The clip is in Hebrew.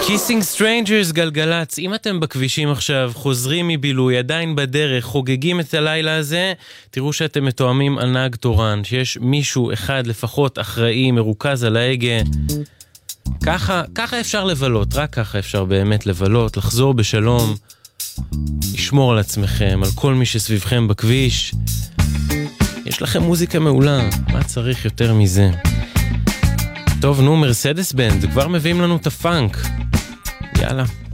Kissing Strangers, גלגלץ. אם אתם בכבישים עכשיו, חוזרים מבילוי, עדיין בדרך, חוגגים את הלילה הזה, תראו שאתם מתואמים על נהג תורן, שיש מישהו אחד לפחות אחראי, מרוכז על ההגה. ככה אפשר לבלות, רק ככה אפשר באמת לבלות, לחזור בשלום, לשמור על עצמכם, על כל מי שסביבכם בכביש. יש לכם מוזיקה מעולה, מה צריך יותר מזה? טוב, נו, מרסדס בנד, כבר מביאים לנו את הפאנק. יאללה.